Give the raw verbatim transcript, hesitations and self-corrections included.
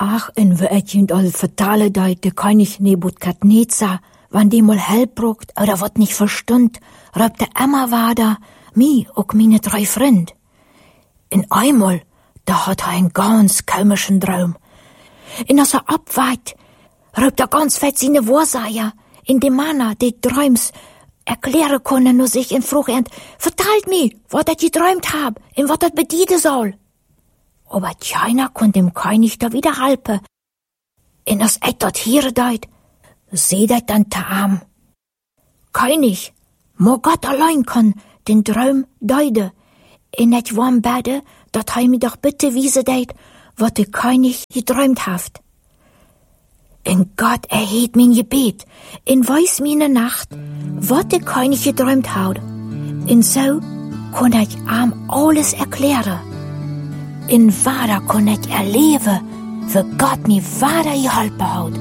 Ach, en we het je al vertalen dat de koning Nebukadnezar, wann die mal help braucht oder wat nicht verstund, raubt der Emma wader, mi ook meine drei Freund. In einmal, da hat er einen ganz komischen Traum. In als er abweit, raubt er ganz fett seine Wahrseier, in dem Mann, die Träums erklären können, nur sich in Frucht und verteilt mir, was er geträumt hab, in was er bedienen soll. Aber keiner konnte dem König da wieder helfen. In das etwas hier deit, seht er dann der Arm. König, mo Gott allein kann den Traum deuten. In et warm bede, dat hij mir doch bitte wiese deit, wat der König geträumt haft. In Gott erhebt mein Gebet, in weiß meine Nacht, wat der König geträumt haut. In so kann ich ihm alles erklären. In wader kann ich erleben, wie Gott mir wader geholpen hat.